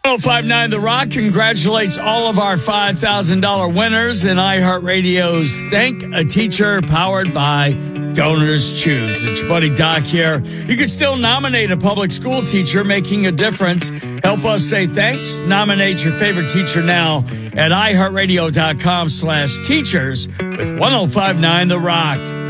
1059 The Rock congratulates all of our $5,000 winners in iHeartRadio's Thank a Teacher powered by Donors Choose. It's your buddy Doc here. You can still nominate a public school teacher making a difference. Help us say thanks. Nominate your favorite teacher now at iHeartRadio.com/teachers with 1059 The Rock.